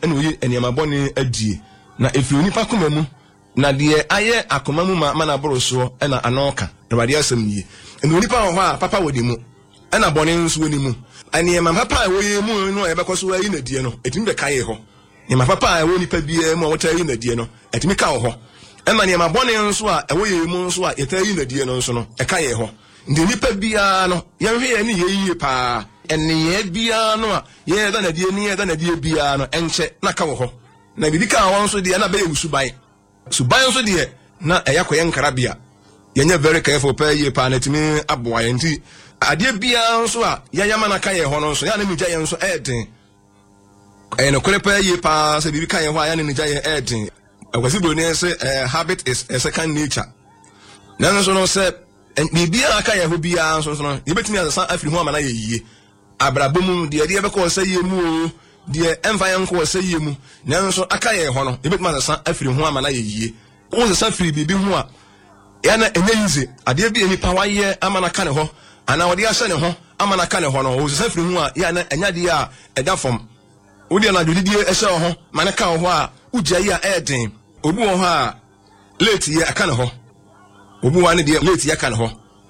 ene oyi enema bɔne adie na efiri onipa koma mu na de aye akoma mu ma na boro so ena anoka Awurade asɛm nie ene onipa ho a papa wodi mu ena bɔne nso woni mu enema papa woyi mu no yɛbɛkɔ so ayi na die no etimi bɛka ye hɔ enema papa a woni pa bia mu a wɔta ayi na die no etimi ka ho ema enema bɔne nso a ɛwoyɛ mu nso a yɛta ayi na die no nso no ɛka ye hɔ ndi nipa bia no yɛhwɛ yɛ ne yɛyie pa ɛneyɛ bia no a yɛ da na die ne yɛ da na die bia no ɛnkyɛ na ka wɔ hɔ na bibi ka wɔn so de na bɛyɛ musuban so de na ɛyɛ kɔyɛ nkarabia yɛnyɛ very careful pa yie pa na timi aboa yɛ nti ade bia nso a yɛyama na ka yɛ hɔ no nso yɛ na migya yɛ nso ɛɛden ɛyɛ no kɔre pa yie pa sɛ bibi ka yɛ hɔ a yɛ na migya yɛ ɛɛden akwasi bro ne sɛ habit is a second nature na nso no sɛ bibia aka yɛ hɔ bia nso no yɛbɛtumi asesa afiri ho ama na yɛ yie abrabom de bɛkɔ sɛ yɛ mu de ɛmfa yɛ nkɔ sɛ yɛ mu na nso aka yɛ hɔ no yɛbɛtumi asesa afiri ho ama na yɛ yie wo sesa afiri bibi ho a ya na enye yize ade bi enipa wayɛ ama na ka ne hɔ ana wɔde ahyɛ ne ho ama na ka ne hɔ no wo sesa afiri ho a ya na enya de a ɛda fam wo de na dwodidie ɛhyɛ ho ma na ka hɔ a ugya yi a ɛden obi wɔ hɔ a late yɛ aka ne hɔ obi wa ne de late yɛ ka ne hɔ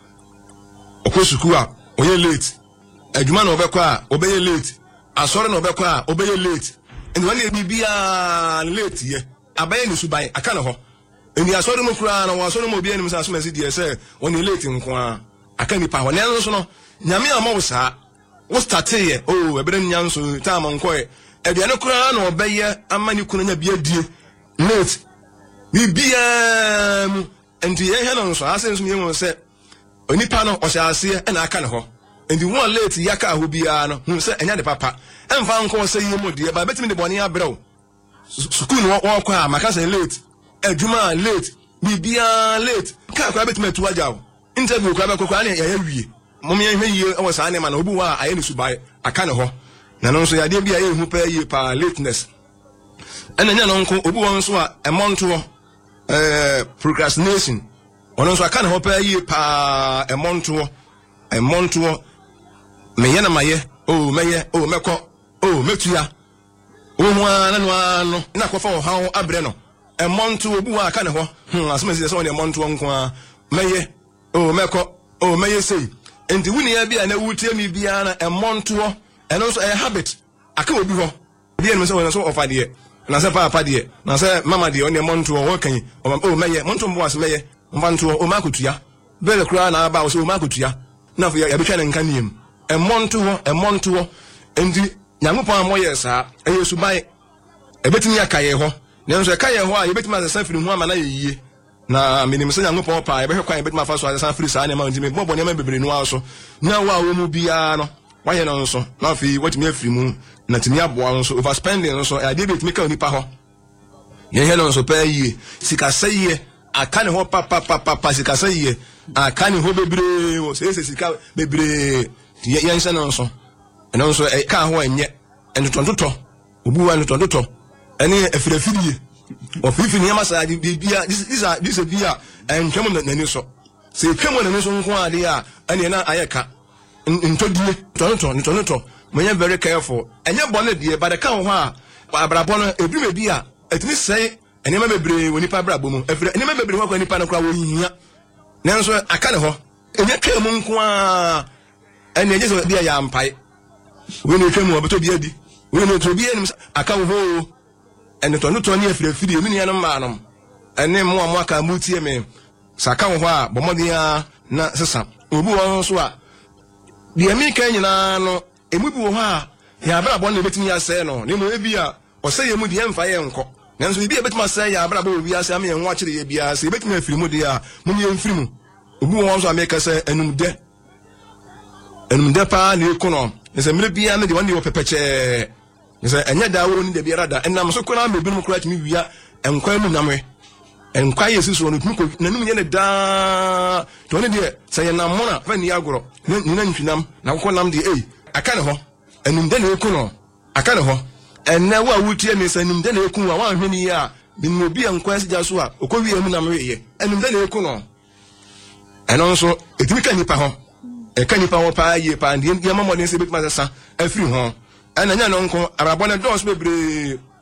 okɔ suku a oyɛ late adwuma na obɛkɔ a obɛyɛ late asɔre na obɛkɔ a obɛyɛ late enti wɔn ne bibia late yɛ abɛyɛ ne suban aka ne hɔ eni asɔre mu kura na wɔasɔre mu obi anim sɛ asoma si deɛ sɛ wɔn ne late nko a aka nipa hɔ na nso no nyame ama wo saa wo start yɛ ɛbɛrɛ nya nso time nkɔɛ aduane kura na obɛyɛ ama ne kunu nya bia die late bibia mu enti yɛn hɛ no nso asɛ nso yɛn wɔ sɛ onipa no ɔhyɛ aseɛ ɛna aka ne hɔ enti one late yaka ho bia no hu sɛ enya de papa ɛmfa nkɔ sɛ yɛ mu de ba betimi de bɔne abrɛw sukuu no wɔkɔ a maka sɛ late adwuma late bibia late ka kwa betimi atu agyaw interview kwa bɛkɔ ne yɛ wie mom yɛn hwɛ yie ɛwɔ saa ne ma na obi wa ayɛ ne subae aka ne hɔ na no nso yade bia yɛ hu pa yie pa lateness ɛna nya no nko obi wɔ nso a ɛmonto procrastination ono nso aka ne hɔ pa yie pa ɛmonto meyɛ na mayɛ mɛyɛ mɛkɔ mɛtua ohua na no na kɔfa wo hawo abrɛ no ɛmonto obi wa aka ne hɔ asoma sɛ wɔn ɛmonto nko a mɛyɛ mɛkɔ mɛyɛ sei enti wuni ya bia na wutie mi bia na ɛmonto ɛno nso ɛyɛ habit aka obi hɔ bia no sɛ wɔn nso ɔfa deɛ na sɛ papa deɛ na sɛ mama deɛ ɔne ɛmonto wɔ kan mɛyɛ monto mbo as mɛyɛ mfanto makotua bele kura na aba wo sɛ makotua na fo ya betwa ne nka niem ɛmonto enti nyamopɔn amoyɛ saa ɛyɛ suban ɛbɛtumi aka yɛ hɔ na nso ɛka yɛ hɔ a yɛbɛtumi asesa firi ho ama na yɛ yie na minim sɛ nyamopɔn pa yɛbɛhwɛ kwan yɛbɛtumi afa so asesa firi saa ne ma ntimi bɔbɔ ne ma bebre no aso na wa wo mu bia no wayɛ no nso na afi watumi afiri mu na timi aboa nso overspending nso ɛde betumi ka onipa hɔ yɛhɛ no nso pa yie sikasɛ yie aka ne hɔ papa sikasɛ yie aka ne hɔ bebre wo sɛ sika bebre yɛn hyɛ no nso ɛno nso ɛka ho ɛnyɛ ɛntontotɔ obi wa ɛntontotɔ ɛne afirafidie ɔfifi ne yɛma saa bibia this bia ɛntwam n'ani so sɛ twam n'ani so nko ade a ɛne na ayɛ ka ntodie tonto menya very careful ɛnyɛ bɔne die ba de ka ho a abrabɔ no ebi bi a etimi sɛe ɛnema bebre woni pa abrabɔ mu afira ɛnema bebre ho akɔ nipa no kora wo hia nanso aka ne hɔ ɛnyɛ twam nko a ɛne ɛgye sɛ bia yɛ ampai we no twam obeto bia di we no to bia nim aka wo ho ɛne tonto ne afirafiri emi ne no ma no ɛne mo aka mu tie me saka wo ho a bɔmɔden na sesa obi wɔ so a de mi kan nyina no emu bi wo hɔ a ya abrabɔ no betimi asɛ no ne mo ebi a ɔsɛ yɛ mu de yɛmfa yɛ nkɔ nanso bi betimi asɛ ya abrabɔ obi asɛ am yɛ ho akyere yɛ bia sɛ betimi afiri mu de a mo yɛ mfiri mu obi wɔ so a meka sɛ enumde pa na ekono sɛ mire bia ne de wɔn de wɔpɛpɛkyɛ sɛ ɛnyɛ da wo ni de bia rada ɛnam so kona me binom kora timi wia ɛnkwan mu namwe ɛnkwan yɛ siso no tumi ko nanum yɛ ne daa to ne de sɛ yɛ namona fa ni agoro ni na ntwinam na kokɔ nam de aka ne hɔ enumde na ekono aka ne hɔ ɛnɛ wo a wutie me sɛ enumde na ekun wa wan hwani a binom obi ɛnkwan sigya so a okɔwie mu namwe yɛ enumde na ekono ɛno nso etimi ka nipa hɔ ɛka nipa hɔ paa yie paa deɛ yɛma mmɔden sɛ bɛtumi asesa afiri ho ɛna nya no nko abrabɔ no dɔɔso bebree